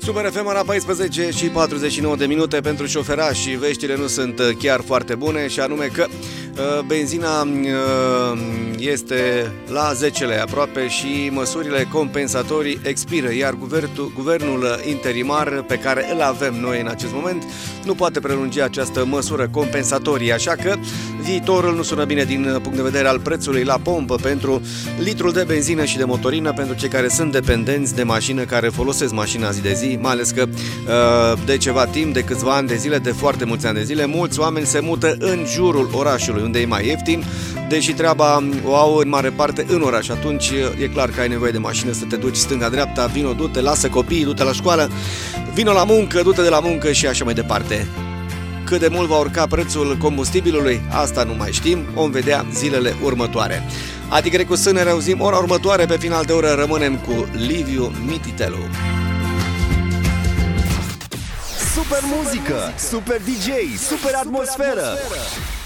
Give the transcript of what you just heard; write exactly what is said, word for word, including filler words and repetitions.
Super F M la paisprezece și patruzeci și nouă de minute pentru șoferași. Veștile nu sunt chiar foarte bune, și anume că uh, benzina uh, este la zece lei aproape și măsurile compensatorii expiră, iar guvernul, guvernul interimar pe care îl avem noi în acest moment nu poate prelungi această măsură compensatorie, așa că viitorul nu sună bine din punct de vedere al prețului la pompă pentru litrul de benzină și de motorină pentru cei care sunt dependenți de mașină, care folosesc mașina zi de zi, mai ales că de ceva timp, de câțiva ani de zile, de foarte mulți ani de zile, mulți oameni se mută în jurul orașului, unde e mai ieftin, deși treaba o au în mare parte în oraș. Atunci e clar că ai nevoie de mașină să te duci stânga-dreapta, vino, du-te, lasă copiii, du-te la școală, vino la muncă, du-te de la muncă și așa mai departe. Cât de mult va urca prețul combustibilului, asta nu mai știm, vom vedea zilele următoare. Adică cu să ne reauzim ora următoare, pe final de oră rămânem cu Liviu Mititelu. Super muzică, super D J, super atmosferă.